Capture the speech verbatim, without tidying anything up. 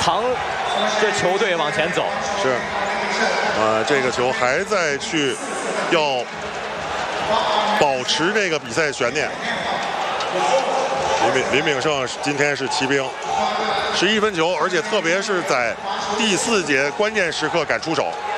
扛着球队往前走。 是，呃，这个球还在去要保持这个比赛悬念。林炳林炳胜今天是骑兵，十一分球，而且特别是在第四节关键时刻敢出手。